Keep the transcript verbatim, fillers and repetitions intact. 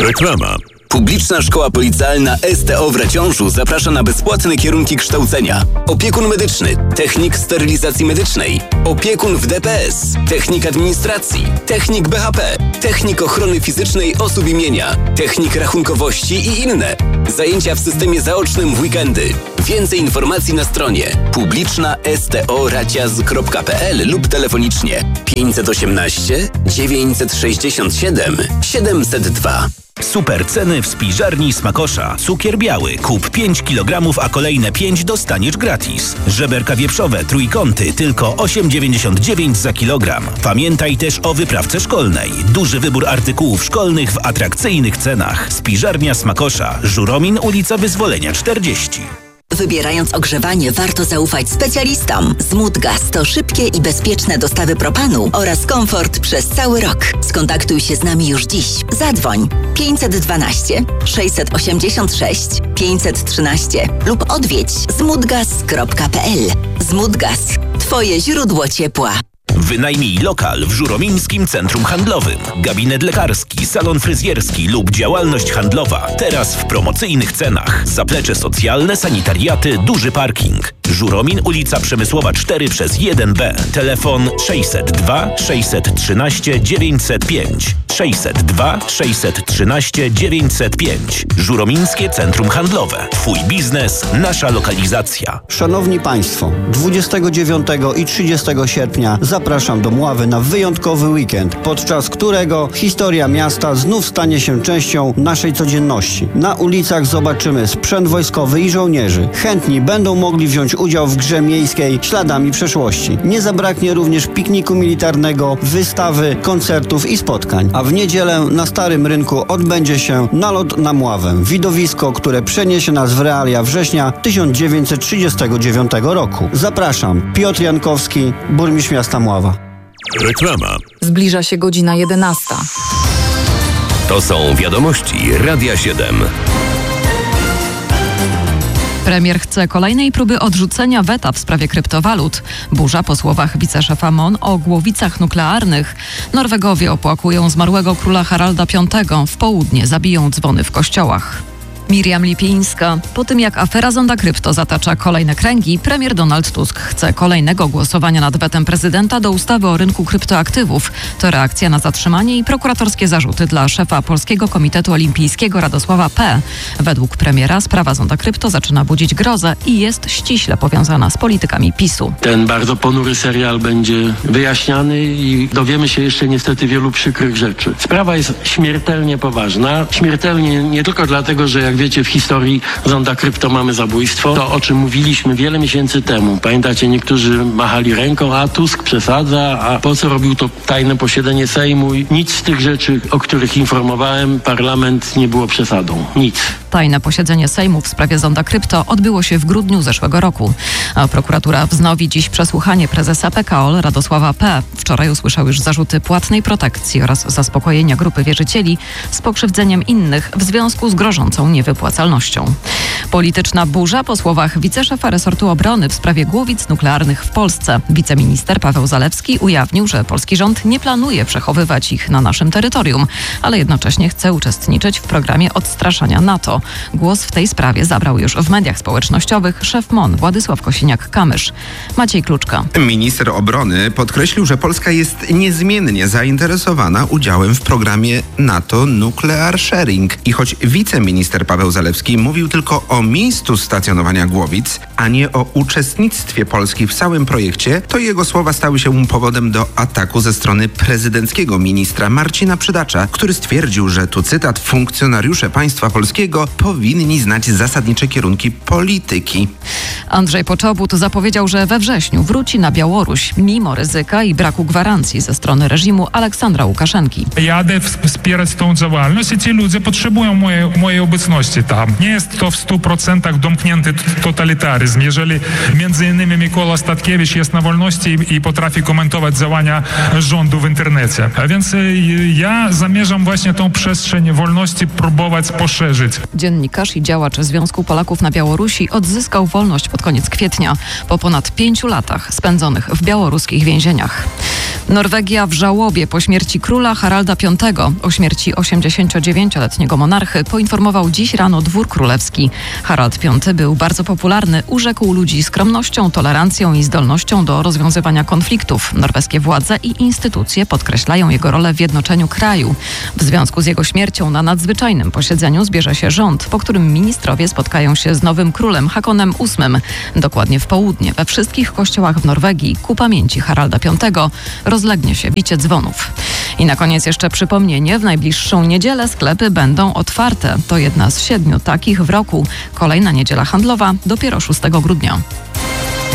Reklama. Publiczna Szkoła Policjalna S T O w Raciążu zaprasza na bezpłatne kierunki kształcenia. Opiekun medyczny, technik sterylizacji medycznej, opiekun w D P S, technik administracji, technik B H P, technik ochrony fizycznej osób imienia, technik rachunkowości i inne. Zajęcia w systemie zaocznym w weekendy. Więcej informacji na stronie publiczna s t o raciaz kropka p l lub telefonicznie pięćset osiemnaście dziewięćset sześćdziesiąt siedem siedemset dwa. Super ceny w spiżarni Smakosza. Cukier biały. Kup pięć kilogramów, a kolejne pięć dostaniesz gratis. Żeberka wieprzowe trójkąty tylko osiem dziewięćdziesiąt dziewięć za kilogram. Pamiętaj też o wyprawce szkolnej. Duży wybór artykułów szkolnych w atrakcyjnych cenach. Spiżarnia Smakosza. Żuromin, ulica Wyzwolenia czterdzieści. Wybierając ogrzewanie, warto zaufać specjalistom. Smutgas to szybkie i bezpieczne dostawy propanu oraz komfort przez cały rok. Skontaktuj się z nami już dziś. Zadzwoń pięćset dwanaście sześćset osiemdziesiąt sześć pięćset trzynaście lub odwiedź smutgas kropka p l. Smutgas. Twoje źródło ciepła. Wynajmij lokal w Żuromińskim Centrum Handlowym. Gabinet lekarski, salon fryzjerski lub działalność handlowa. Teraz w promocyjnych cenach. Zaplecze socjalne, sanitariaty, duży parking. Żuromin, ulica Przemysłowa cztery przez jeden B. Telefon sześćset dwa sześćset trzynaście dziewięćset pięć. sześćset dwa sześćset trzynaście dziewięćset pięć. Żuromińskie Centrum Handlowe. Twój biznes, nasza lokalizacja. Szanowni Państwo, dwudziestego dziewiątego i trzydziestego sierpnia zapraszam do Mławy na wyjątkowy weekend, podczas którego historia miasta znów stanie się częścią naszej codzienności. Na ulicach zobaczymy sprzęt wojskowy i żołnierzy. Chętni będą mogli wziąć udział w grze miejskiej Śladami przeszłości. Nie zabraknie również pikniku militarnego, wystawy, koncertów i spotkań. A w niedzielę na Starym Rynku odbędzie się nalot na Mławę. Widowisko, które przeniesie nas w realia września tysiąc dziewięćset trzydziestego dziewiątego roku. Zapraszam. Piotr Jankowski, burmistrz miasta Mława. Reklama. Zbliża się godzina jedenasta. To są wiadomości Radia siedem. Premier chce kolejnej próby odrzucenia weta w sprawie kryptowalut. Burza po słowach wiceszefa M O N o głowicach nuklearnych. Norwegowie opłakują zmarłego króla Haralda piątego. W południe zabiją dzwony w kościołach. Miriam Lipińska. Po tym jak afera Zonda Krypto zatacza kolejne kręgi, premier Donald Tusk chce kolejnego głosowania nad wetem prezydenta do ustawy o rynku kryptoaktywów. To reakcja na zatrzymanie i prokuratorskie zarzuty dla szefa Polskiego Komitetu Olimpijskiego Radosława P. Według premiera sprawa Zonda Krypto zaczyna budzić grozę i jest ściśle powiązana z politykami PiSu. Ten bardzo ponury serial będzie wyjaśniany i dowiemy się jeszcze niestety wielu przykrych rzeczy. Sprawa jest śmiertelnie poważna. Śmiertelnie nie tylko dlatego, że jak wiecie, w historii Zonda Krypto mamy zabójstwo. To, o czym mówiliśmy wiele miesięcy temu. Pamiętacie, niektórzy machali ręką, a Tusk przesadza, a po co robił to tajne posiedzenie Sejmu? I nic z tych rzeczy, o których informowałem, parlament nie było przesadą. Nic. Tajne posiedzenie Sejmu w sprawie Zonda Krypto odbyło się w grudniu zeszłego roku. A prokuratura wznowi dziś przesłuchanie prezesa P K O L Radosława P. Wczoraj usłyszał już zarzuty płatnej protekcji oraz zaspokojenia grupy wierzycieli z pokrzywdzeniem innych w związku z grożącą niewypłacalnością. Polityczna burza po słowach wiceszefa resortu obrony w sprawie głowic nuklearnych w Polsce. Wiceminister Paweł Zalewski ujawnił, że polski rząd nie planuje przechowywać ich na naszym terytorium, ale jednocześnie chce uczestniczyć w programie odstraszania NATO. Głos w tej sprawie zabrał już w mediach społecznościowych szef M O N Władysław Kosiniak-Kamysz. Maciej Kluczka. Minister obrony podkreślił, że Polska jest niezmiennie zainteresowana udziałem w programie NATO Nuclear Sharing. I choć wiceminister Paweł Zalewski mówił tylko o miejscu stacjonowania głowic, a nie o uczestnictwie Polski w całym projekcie, to jego słowa stały się powodem do ataku ze strony prezydenckiego ministra Marcina Przydacza, który stwierdził, że tu cytat, funkcjonariusze państwa polskiego powinni znać zasadnicze kierunki polityki. Andrzej Poczobut zapowiedział, że we wrześniu wróci na Białoruś, mimo ryzyka i braku gwarancji ze strony reżimu Aleksandra Łukaszenki. Jadę wspierać tą działalność i ci ludzie potrzebują mojej, mojej obecności tam. Nie jest to w stu procentach domknięty totalitaryzm. Jeżeli między innymi Mikola Statkiewicz jest na wolności i, i potrafi komentować działania rządu w internecie. A więc y, ja zamierzam właśnie tą przestrzeń wolności próbować poszerzyć. Dziennikarz i działacz Związku Polaków na Białorusi odzyskał wolność pod koniec kwietnia, po ponad pięciu latach spędzonych w białoruskich więzieniach. Norwegia w żałobie po śmierci króla Haralda Piątego. O śmierci osiemdziesięciodziewięcioletniego monarchy poinformował dziś rano dwór królewski. Harald Piąty był bardzo popularny, urzekł ludzi skromnością, tolerancją i zdolnością do rozwiązywania konfliktów. Norweskie władze i instytucje podkreślają jego rolę w jednoczeniu kraju. W związku z jego śmiercią na nadzwyczajnym posiedzeniu zbierze się rząd, po którym ministrowie spotkają się z nowym królem Hakonem ósmym. Dokładnie w południe we wszystkich kościołach w Norwegii ku pamięci Haralda Piątego rozlegnie się bicie dzwonów. I na koniec jeszcze przypomnienie, w najbliższą niedzielę sklepy będą otwarte. To jedna z siedmiu takich w roku. Kolejna niedziela handlowa dopiero szóstego grudnia.